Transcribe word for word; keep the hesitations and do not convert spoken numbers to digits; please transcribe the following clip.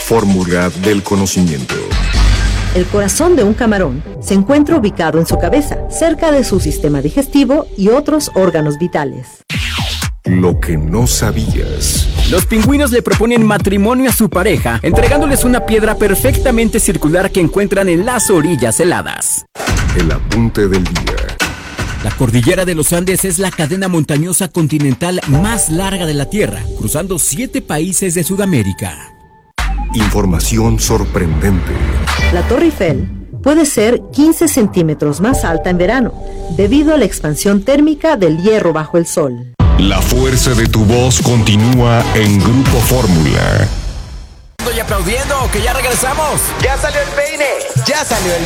Fórmula del conocimiento. El corazón de un camarón se encuentra ubicado en su cabeza, cerca de su sistema digestivo y otros órganos vitales. Lo que no sabías. Los pingüinos le proponen matrimonio a su pareja, entregándoles una piedra perfectamente circular que encuentran en las orillas heladas. El apunte del día. La cordillera de los Andes es la cadena montañosa continental más larga de la Tierra, cruzando siete países de Sudamérica. Información sorprendente. La Torre Eiffel puede ser quince centímetros más alta en verano, debido a la expansión térmica del hierro bajo el sol. La fuerza de tu voz continúa en Grupo Fórmula. Estoy aplaudiendo, que ya regresamos. Ya salió el peine, ya salió el